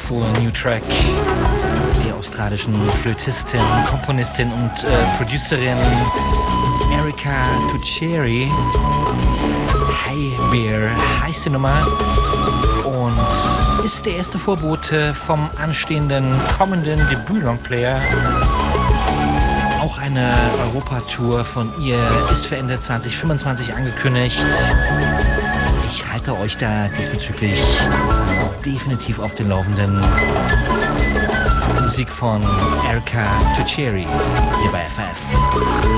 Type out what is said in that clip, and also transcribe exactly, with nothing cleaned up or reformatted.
Wonderful New Track der australischen Flötistin, Komponistin und äh, Producerin Erica Tucheri. Hey Bear heißt die Nummer und ist der erste Vorbote vom anstehenden kommenden Debüt-Longplayer. Auch eine Europatour von ihr ist für Ende zwanzig fünfundzwanzig angekündigt. Ich halte euch da diesbezüglich definitiv auf den Laufenden. Musik von Erica Tucheri hier bei F F.